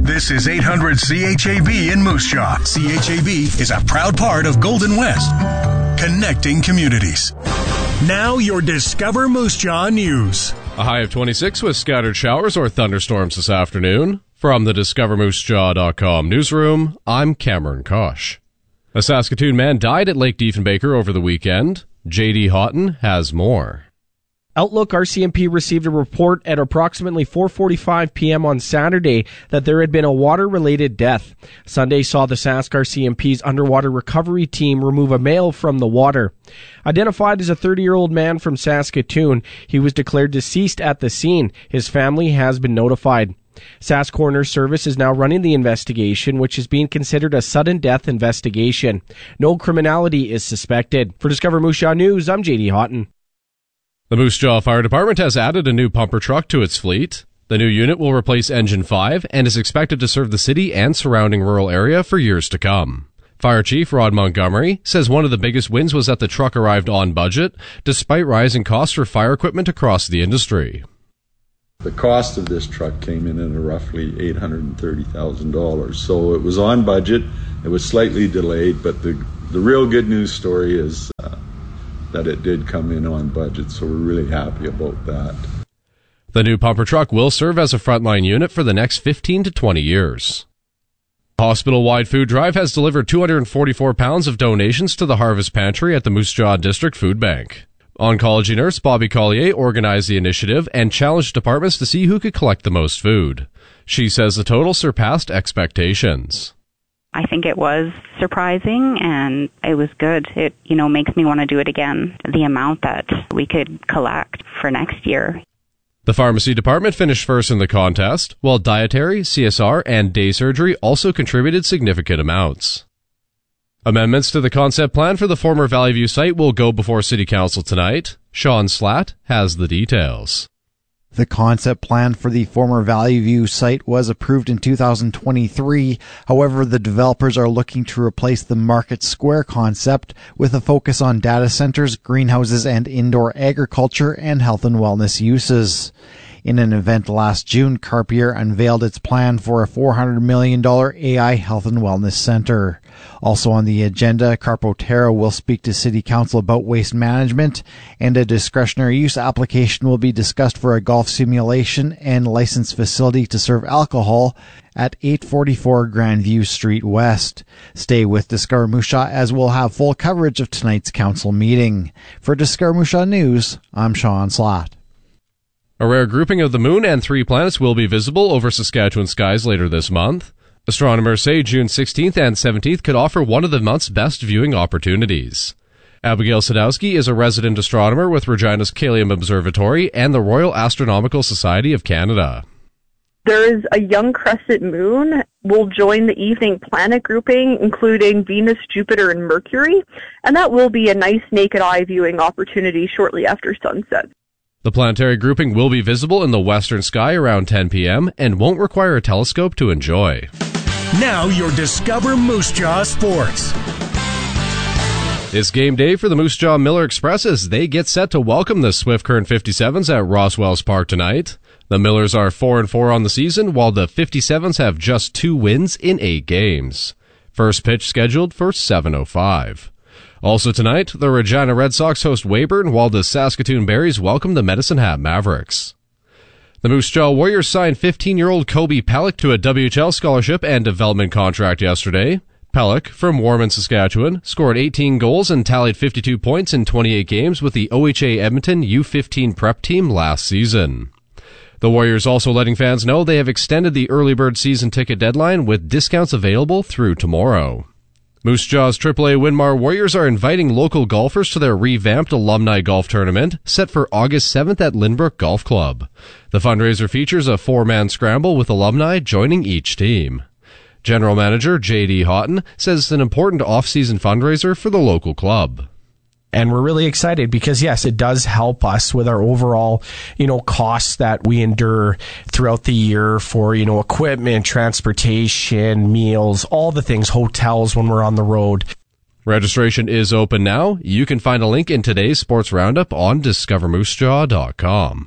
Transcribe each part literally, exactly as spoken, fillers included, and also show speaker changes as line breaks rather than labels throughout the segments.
This is eight hundred C H A B in Moose Jaw. C H A B is a proud part of Golden West, connecting communities. Now your Discover Moose Jaw news.
A high of twenty-six with scattered showers or thunderstorms this afternoon. From the discover moose jaw dot com newsroom, I'm Cameron Kosh. A Saskatoon man died at Lake Diefenbaker over the weekend. J D Houghton has more.
Outlook R C M P received a report at approximately four forty-five p.m. on Saturday that there had been a water-related death. Sunday saw the Sask R C M P's underwater recovery team remove a male from the water. Identified as a thirty-year-old man from Saskatoon, he was declared deceased at the scene. His family has been notified. Sask Coroner Service is now running the investigation, which is being considered a sudden death investigation. No criminality is suspected. For Discover Moose Jaw News, I'm J D Houghton.
The Moose Jaw Fire Department has added a new pumper truck to its fleet. The new unit will replace Engine five and is expected to serve the city and surrounding rural area for years to come. Fire Chief Rod Montgomery says one of the biggest wins was that the truck arrived on budget, despite rising costs for fire equipment across the industry.
The cost of this truck came in at roughly eight hundred thirty thousand dollars, so it was on budget. It was slightly delayed, but the, the real good news story is uh, that it did come in on budget, so we're really happy about that.
The new pumper truck will serve as a frontline unit for the next fifteen to twenty years. Hospital-wide food drive has delivered two hundred forty-four pounds of donations to the Harvest Pantry at the Moose Jaw District Food Bank. Oncology nurse Bobby Collier organized the initiative and challenged departments to see who could collect the most food. She says the total surpassed expectations.
I think it was surprising and it was good. It, you know, makes me want to do it again. The amount that we could collect for next year.
The pharmacy department finished first in the contest, while dietary, C S R, and day surgery also contributed significant amounts. Amendments to the concept plan for the former Valley View site will go before City Council tonight. Sean Slatt has the details.
The concept plan for the former Valley View site was approved in two thousand twenty-three. However, the developers are looking to replace the Market Square concept with a focus on data centers, greenhouses, and indoor agriculture and health and wellness uses. In an event last June, Carpier unveiled its plan for a four hundred million dollars A I health and wellness center. Also on the agenda, Carpotera will speak to City Council about waste management, and a discretionary use application will be discussed for a golf simulation and licensed facility to serve alcohol at eight forty-four Grandview Street West. Stay with Discover Moose Jaw as we'll have full coverage of tonight's council meeting. For Discover Moose Jaw News, I'm Sean Slatt.
A rare grouping of the moon and three planets will be visible over Saskatchewan skies later this month. Astronomers say June sixteenth and seventeenth could offer one of the month's best viewing opportunities. Abigail Sadowski is a resident astronomer with Regina's Caelum Observatory and the Royal Astronomical Society of Canada.
There is a young crescent moon. Will join the evening planet grouping, including Venus, Jupiter, and Mercury, and that will be a nice naked eye viewing opportunity shortly after sunset.
The planetary grouping will be visible in the western sky around ten p.m. and won't require a telescope to enjoy.
Now your Discover Moose Jaw Sports.
It's game day for the Moose Jaw Miller Express as they get set to welcome the Swift Current fifty-sevens at Roswells Park tonight. The Millers are four and four on the season, while the fifty-sevens have just two wins in eight games. First pitch scheduled for seven oh five. Also tonight, the Regina Red Sox host Weyburn, while the Saskatoon Berries welcome the Medicine Hat Mavericks. The Moose Jaw Warriors signed fifteen-year-old Kobe Pellick to a W H L scholarship and development contract yesterday. Pellick, from Warman, Saskatchewan, scored eighteen goals and tallied fifty-two points in twenty-eight games with the O H A Edmonton U fifteen prep team last season. The Warriors also letting fans know they have extended the early bird season ticket deadline with discounts available through tomorrow. Moose Jaw's triple A Winmar Warriors are inviting local golfers to their revamped alumni golf tournament set for August seventh at Lynbrook Golf Club. The fundraiser features a four-man scramble with alumni joining each team. General Manager J D Houghton says it's an important off-season fundraiser for the local club.
And we're really excited because, yes, it does help us with our overall, you know, costs that we endure throughout the year for, you know, equipment, transportation, meals, all the things, hotels when we're on the road.
Registration is open now. You can find a link in today's sports roundup on discover moose jaw dot com.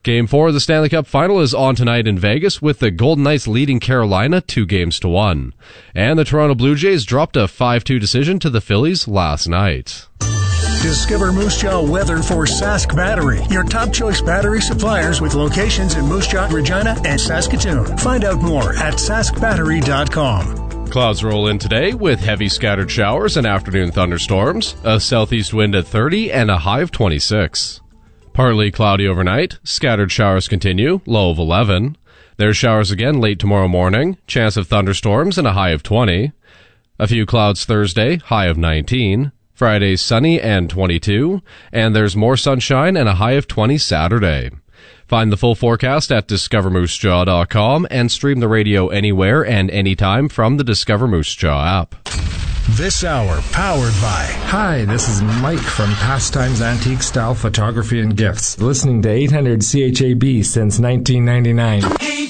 Game four of the Stanley Cup Final is on tonight in Vegas with the Golden Knights leading Carolina two games to one. And the Toronto Blue Jays dropped a five two decision to the Phillies last night.
Discover Moose Jaw weather for Sask Battery, your top choice battery suppliers with locations in Moose Jaw, Regina, and Saskatoon. Find out more at sask battery dot com.
Clouds roll in today with heavy scattered showers and afternoon thunderstorms, a southeast wind at thirty and a high of twenty-six. Partly cloudy overnight, scattered showers continue, low of eleven. There's showers again late tomorrow morning, chance of thunderstorms and a high of twenty. A few clouds Thursday, high of nineteen. Friday sunny and twenty-two. And there's more sunshine and a high of twenty Saturday. Find the full forecast at discover moose jaw dot com and stream the radio anywhere and anytime from the Discover Moose Jaw app.
This hour powered by...
Hi, this is Mike from Pastimes Antique Style Photography and Gifts, listening to eight hundred C H A B since nineteen ninety-nine.